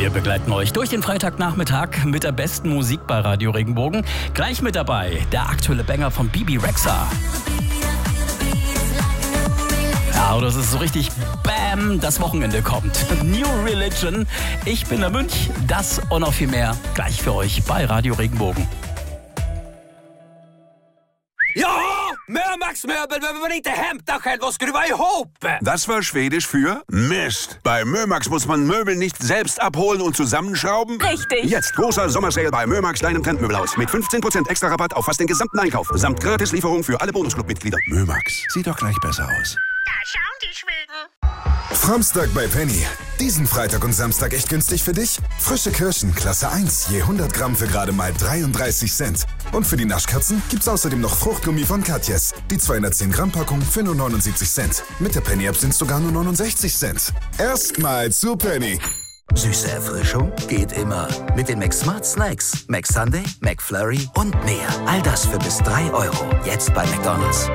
Wir begleiten euch durch den Freitagnachmittag mit der besten Musik bei Radio Regenbogen. Gleich mit dabei der aktuelle Banger von Bebe Rexha. Ja, das ist so richtig BAM, das Wochenende kommt. New Religion, ich bin der Mönch, das und noch viel mehr gleich für euch bei Radio Regenbogen. Ja, Mömax-Möbel behöver man inte hämta själv och skruva ihop. Das war Schwedisch für Mist. Bei Mömax muss man Möbel nicht selbst abholen und zusammenschrauben. Richtig. Jetzt großer Sommersale bei Mömax kleinem Trendmöbelhaus mit 15% extra Rabatt auf fast den gesamten Einkauf. Samt Gratislieferung für alle Bonusclub-Mitglieder. Mömax, sieht doch gleich besser aus. Da schauen die Schweden. Framstag bei Penny. Diesen Freitag und Samstag echt günstig für dich? Frische Kirschen, Klasse 1, je 100 Gramm für gerade mal 33 Cent. Und für die Naschkatzen gibt's außerdem noch Fruchtgummi von Katjes. Die 210 Gramm Packung für nur 79 Cent. Mit der Penny-App sind's sogar nur 69 Cent. Erstmal zu Penny. Süße Erfrischung geht immer. Mit den McSmart Snacks. McSunday, McFlurry und mehr. All das für bis 3 €. Jetzt bei McDonald's.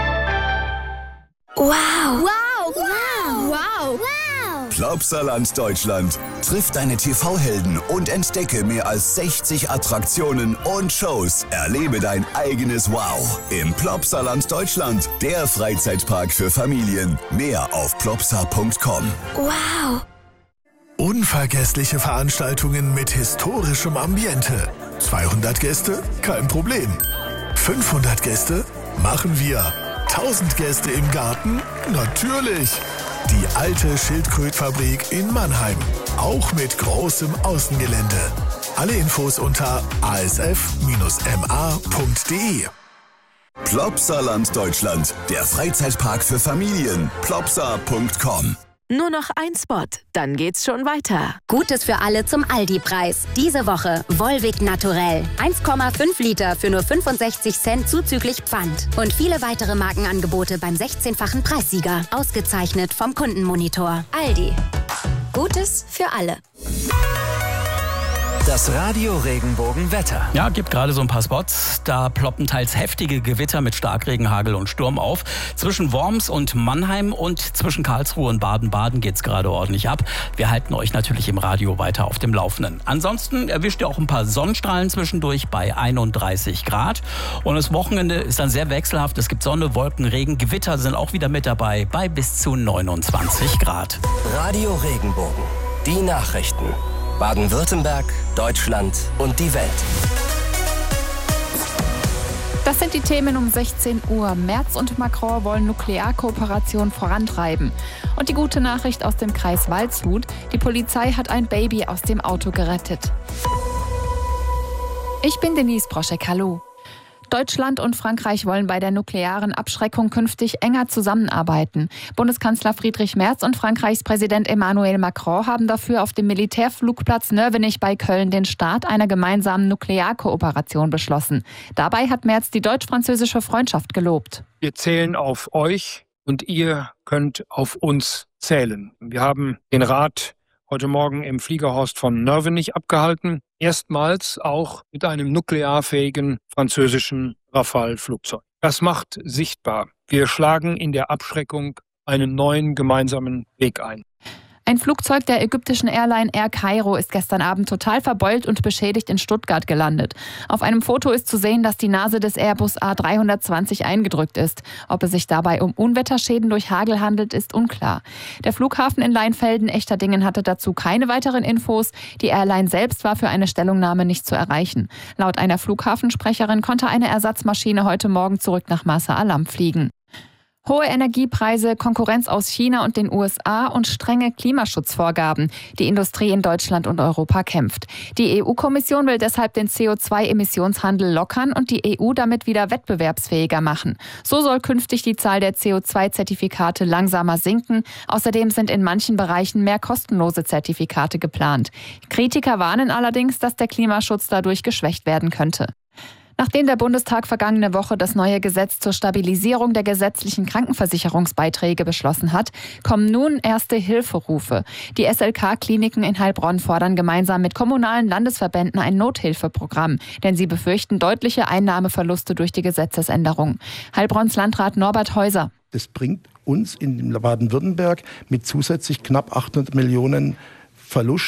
Wow! Wow! Wow! Wow! Wow! Plopsaland Deutschland. Triff deine TV-Helden und entdecke mehr als 60 Attraktionen und Shows. Erlebe dein eigenes Wow im Plopsaland Deutschland. Der Freizeitpark für Familien. Mehr auf plopsa.com. Wow! Unvergessliche Veranstaltungen mit historischem Ambiente. 200 Gäste? Kein Problem. 500 Gäste? Machen wir. 1000 Gäste im Garten? Natürlich! Die alte Schildkrötfabrik in Mannheim. Auch mit großem Außengelände. Alle Infos unter asf-ma.de. Plopsaland Deutschland. Der Freizeitpark für Familien. plopsa.com. Nur noch ein Spot, dann geht's schon weiter. Gutes für alle zum Aldi-Preis. Diese Woche Volvic Naturell. 1,5 Liter für nur 65 Cent zuzüglich Pfand. Und viele weitere Markenangebote beim 16-fachen Preissieger. Ausgezeichnet vom Kundenmonitor. Aldi. Gutes für alle. Das Radio Regenbogen Wetter. Ja, gibt gerade so ein paar Spots. Da ploppen teils heftige Gewitter mit Starkregen, Hagel und Sturm auf. Zwischen Worms und Mannheim und zwischen Karlsruhe und Baden-Baden geht's gerade ordentlich ab. Wir halten euch natürlich im Radio weiter auf dem Laufenden. Ansonsten erwischt ihr auch ein paar Sonnenstrahlen zwischendurch bei 31 Grad. Und das Wochenende ist dann sehr wechselhaft. Es gibt Sonne, Wolken, Regen. Gewitter sind auch wieder mit dabei bei bis zu 29 Grad. Radio Regenbogen. Die Nachrichten. Baden-Württemberg, Deutschland und die Welt. Das sind die Themen um 16 Uhr. Merz und Macron wollen Nuklearkooperation vorantreiben. Und die gute Nachricht aus dem Kreis Waldshut: Die Polizei hat ein Baby aus dem Auto gerettet. Ich bin Denise Broschek, hallo. Deutschland und Frankreich wollen bei der nuklearen Abschreckung künftig enger zusammenarbeiten. Bundeskanzler Friedrich Merz und Frankreichs Präsident Emmanuel Macron haben dafür auf dem Militärflugplatz Nörvenich bei Köln den Start einer gemeinsamen Nuklearkooperation beschlossen. Dabei hat Merz die deutsch-französische Freundschaft gelobt. Wir zählen auf euch und ihr könnt auf uns zählen. Wir haben den Rat heute Morgen im Fliegerhorst von Nörvenich abgehalten. Erstmals auch mit einem nuklearfähigen französischen Rafale-Flugzeug. Das macht sichtbar: Wir schlagen in der Abschreckung einen neuen gemeinsamen Weg ein. Ein Flugzeug der ägyptischen Airline Air Cairo ist gestern Abend total verbeult und beschädigt in Stuttgart gelandet. Auf einem Foto ist zu sehen, dass die Nase des Airbus A320 eingedrückt ist. Ob es sich dabei um Unwetterschäden durch Hagel handelt, ist unklar. Der Flughafen in Leinfelden-Echterdingen hatte dazu keine weiteren Infos. Die Airline selbst war für eine Stellungnahme nicht zu erreichen. Laut einer Flughafensprecherin konnte eine Ersatzmaschine heute Morgen zurück nach Marsa Alam fliegen. Hohe Energiepreise, Konkurrenz aus China und den USA und strenge Klimaschutzvorgaben. Die Industrie in Deutschland und Europa kämpft. Die EU-Kommission will deshalb den CO2-Emissionshandel lockern und die EU damit wieder wettbewerbsfähiger machen. So soll künftig die Zahl der CO2-Zertifikate langsamer sinken. Außerdem sind in manchen Bereichen mehr kostenlose Zertifikate geplant. Kritiker warnen allerdings, dass der Klimaschutz dadurch geschwächt werden könnte. Nachdem der Bundestag vergangene Woche das neue Gesetz zur Stabilisierung der gesetzlichen Krankenversicherungsbeiträge beschlossen hat, kommen nun erste Hilferufe. Die SLK-Kliniken in Heilbronn fordern gemeinsam mit kommunalen Landesverbänden ein Nothilfeprogramm, denn sie befürchten deutliche Einnahmeverluste durch die Gesetzesänderung. Heilbronns Landrat Norbert Häuser. Das bringt uns in Baden-Württemberg mit zusätzlich knapp 800 Millionen Verlust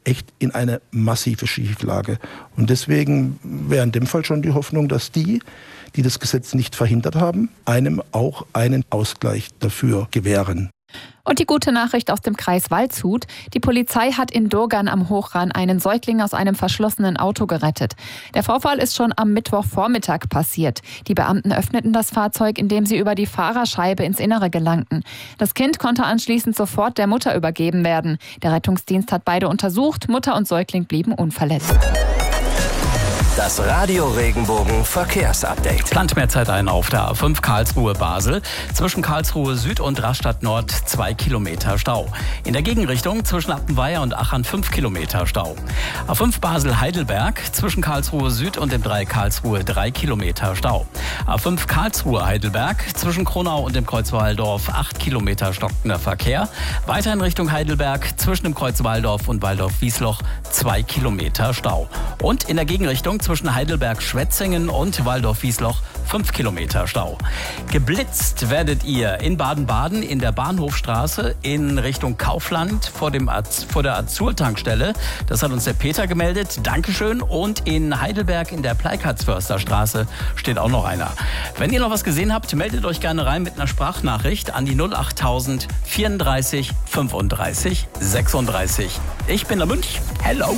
echt in eine massive Schieflage. Und deswegen wäre in dem Fall schon die Hoffnung, dass die das Gesetz nicht verhindert haben, einem auch einen Ausgleich dafür gewähren. Und die gute Nachricht aus dem Kreis Waldshut: Die Polizei hat in Durgern am Hochrhein einen Säugling aus einem verschlossenen Auto gerettet. Der Vorfall ist schon am Mittwochvormittag passiert. Die Beamten öffneten das Fahrzeug, indem sie über die Fahrerscheibe ins Innere gelangten. Das Kind konnte anschließend sofort der Mutter übergeben werden. Der Rettungsdienst hat beide untersucht. Mutter und Säugling blieben unverletzt. Das Radio Regenbogen Verkehrsupdate. Plant mehr Zeit ein auf der A5 Karlsruhe-Basel. Zwischen Karlsruhe Süd und Rastatt Nord 2 Kilometer Stau. In der Gegenrichtung zwischen Appenweier und Achern 5 Kilometer Stau. A5 Basel-Heidelberg zwischen Karlsruhe Süd und dem Dreieck Karlsruhe 3 Kilometer Stau. A5 Karlsruhe-Heidelberg zwischen Kronau und dem Kreuz Walldorf 8 Kilometer stockender Verkehr. Weiter in Richtung Heidelberg zwischen dem Kreuz Walldorf und Walldorf-Wiesloch 2 Kilometer Stau. Und in der Gegenrichtung zwischen Heidelberg-Schwetzingen und Walldorf-Wiesloch 5 Kilometer Stau. Geblitzt werdet ihr in Baden-Baden in der Bahnhofstraße in Richtung Kaufland vor der Azur-Tankstelle. Das hat uns der Peter gemeldet. Dankeschön. Und in Heidelberg in der Pleikatzförsterstraße steht auch noch einer. Wenn ihr noch was gesehen habt, meldet euch gerne rein mit einer Sprachnachricht an die 08000 34 35 36. Ich bin der Münch. Hello.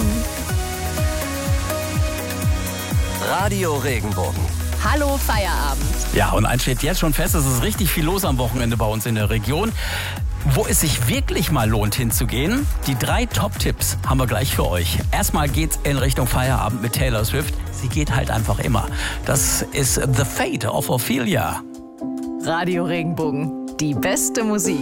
Radio Regenbogen. Hallo Feierabend. Ja, und eins steht jetzt schon fest, es ist richtig viel los am Wochenende bei uns in der Region. Wo es sich wirklich mal lohnt hinzugehen, die 3 Top-Tipps haben wir gleich für euch. Erstmal geht's in Richtung Feierabend mit Taylor Swift. Sie geht halt einfach immer. Das ist The Fate of Ophelia. Radio Regenbogen, die beste Musik.